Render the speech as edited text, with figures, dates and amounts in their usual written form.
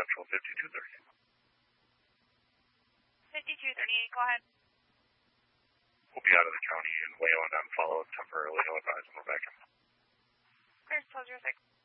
Central 5238. 5238, go ahead. We'll be out of the county in Wayo and on follow temporarily. He'll advise when we're back in. Clear, 1206.